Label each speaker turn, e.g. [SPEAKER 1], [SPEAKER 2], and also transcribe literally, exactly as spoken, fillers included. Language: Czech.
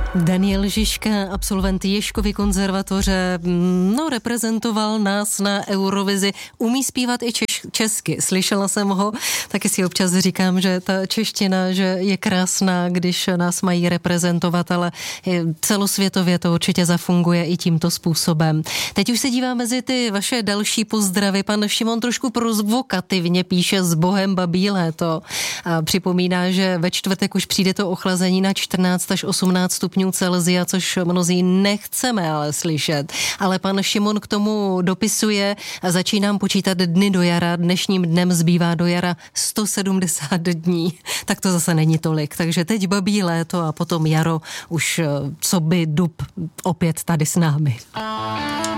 [SPEAKER 1] Daniel Žižka, absolvent Ježkovy konzervatoře, no reprezentoval nás na Eurovizi, umí zpívat i češ, česky, slyšela jsem ho, taky si občas říkám, že ta čeština, že je krásná, když nás mají reprezentovat, ale celosvětově to určitě zafunguje i tímto způsobem. Teď už se dívám mezi ty vaše další pozdravy, pan Šimon trošku provokativně píše s Bohem babí léto a připomíná, že ve čtvrtek už přijde to ochlazení na čtrnáct až osmnáct stupňů Celsia, což mnozí nechceme ale slyšet. Ale pan Šimon k tomu dopisuje a začínám počítat dny do jara. Dnešním dnem zbývá do jara sto sedmdesát dní. Tak to zase není tolik. Takže teď babí léto a potom jaro už co by dub opět tady s námi.